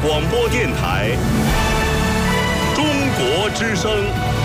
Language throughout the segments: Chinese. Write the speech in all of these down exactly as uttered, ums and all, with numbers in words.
广播电台中国之声。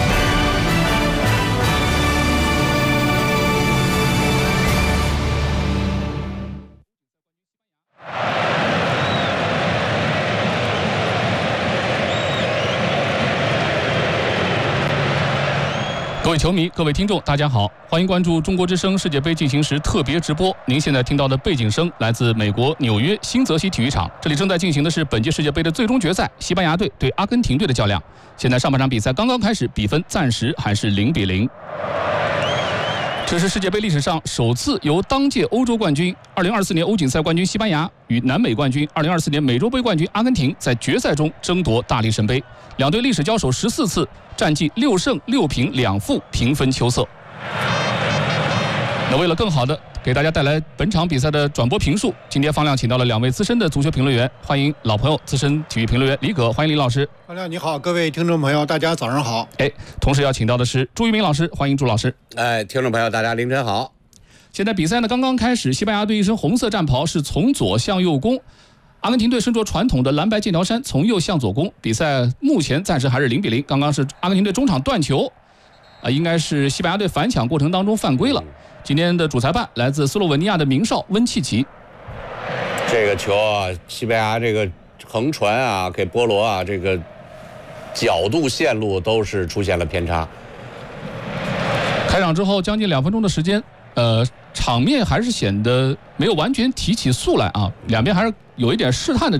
各位球迷，各位听众，大家好，欢迎关注中国之声世界杯进行时特别直播。您现在听到的背景声来自美国纽约新泽西体育场，这里正在进行的是本届世界杯的最终决赛，西班牙队对阿根廷队的较量。现在上半场比赛刚刚开始，比分暂时还是零比零。这是世界杯历史上首次由当届欧洲冠军、二零二四年欧锦赛冠军西班牙与南美冠军、二零二四年美洲杯冠军阿根廷在决赛中争夺大力神杯。两队历史交手十四次，战绩六胜六平两负，平分秋色。那为了更好的给大家带来本场比赛的转播评述，今天方亮请到了两位资深的足球评论员，欢迎老朋友资深体育评论员李葛，欢迎李老师。 方亮你好，各位听众朋友，大家早上好。 哎，同时要请到的是朱一鸣老师，欢迎朱老师。 哎，听众朋友，大家凌晨好。 现在比赛呢刚刚开始，西班牙队一身红色战袍是从左向右攻，阿根廷队身着传统的蓝白剑条衫，从右向左攻。比赛目前暂时还是零比零，刚刚是阿根廷队中场断球，啊，应该是西班牙队反抢过程当中犯规了。今天的主裁判来自斯洛文尼亚的名哨温契奇。 这个球啊，西班牙这个横传啊，给波罗啊，这个角度线路都是出现了偏差。 开场之后将近两分钟的时间，呃，场面还是显得没有完全提起速来啊，两边还是有一点试探的。